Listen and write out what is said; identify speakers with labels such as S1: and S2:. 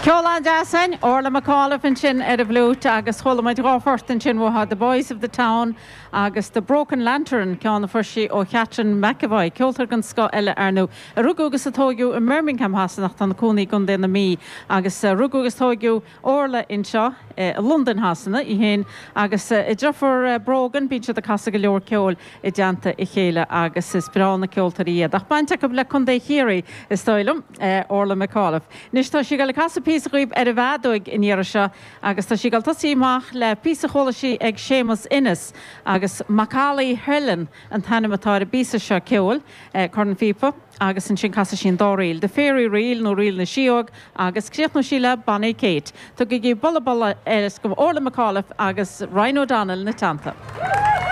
S1: Ceolan Jason, Orla McAuliffe and Chin Ed of Lute, Agus Holomid Roffert and Chin Waha, the boys of the town, Agus the Broken Lantern, Kion the Furshi o Catrin McAvoy, Kilturgan Scott Ella Arno, Rugugus Togu, a Birmingham Hasanat on the Coney Gundin the Me, Agus Rugugus Togu, Orla in Shaw, London Hasana, Ihin, Agus Joffer Brogan, Beach of the Casagalor Kiol, Ejanta Ichela, Agus Spirana Kiltaria, the Bantakabla Conde Hiri, Stylum, Orla McAuliffe. Nishta Shigal Casa Piece Rib Edavadoig in Yerusha, Agus Shigal Tassimach, Le Piece of Holashi, Egg Seamus Innes, Agus Macaulay Helen, and Hannamatar Bisasha Kiol, Corn Fipa. Agus in Chincasashin Doril, the fairy reel, no reel na Shiog, Agus Criachno Sheila, Bonnie Kate, to give Bulla Bulla Ellis, Orla McAuliffe, Agus Rhino Donnell, Natanta.